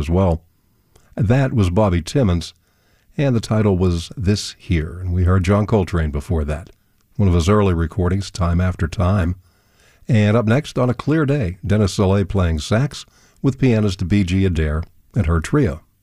as well. That was Bobby Timmons, and the title was This Here, and we heard John Coltrane before that, one of his early recordings, Time After Time. And up next, On a Clear Day, Dennis Soleil playing sax with pianist B.G. Adair and her trio.